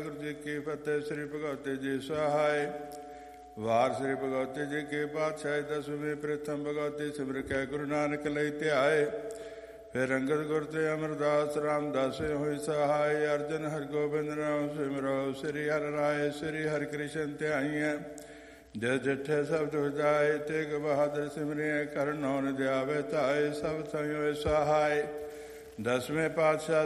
ਵਾਹਿਗੁਰੂ ਜੀ ਕੀ ਫਤਿਹ। ਸ੍ਰੀ ਭਗਵਤੀ ਜੀ ਸਹਾਇ। ਵਾਰ ਸ੍ਰੀ ਭਗਵਤੀ ਜੀ ਕੀ ਪਾਤਸ਼ਾਹੀ। ਦਸਵੇਂ ਪ੍ਰਥਮ ਭਗਵਤੀ ਸਿਮਰ ਕੈ ਗੁਰੂ ਨਾਨਕ ਲਈ ਧਿਆਏ। ਫਿਰ ਅੰਗਦ ਗੁਰ ਤੇ ਅਮਰਦਾਸ ਰਾਮਦਾਸ ਹੋਈ ਸਹਾਇ। ਅਰਜਨ ਹਰਗੋਬਿੰਦ ਨਾਮ ਸਿਮਰੋ। ਸ੍ਰੀ ਹਰਿ ਰਾਏ ਸ੍ਰੀ ਹਰਿ ਕ੍ਰਿਸ਼ਨ ਧਿਆਈਐ। ਜਿਸ ਜਿੱਠੇ ਸਬਦ ਉਜਾਏ ਤੇਗ ਬਹਾਦਰ ਸਿਮਰਿਐ। ਕਰਨ ਨੌ ਨ ਦਿਆਵੇ ਧਾਏ। ਸਭ ਥਾਈਂ ਹੋਏ ਸਹਾਇ। ਦਸਵੇਂ ਪਾਤਸ਼ਾਹ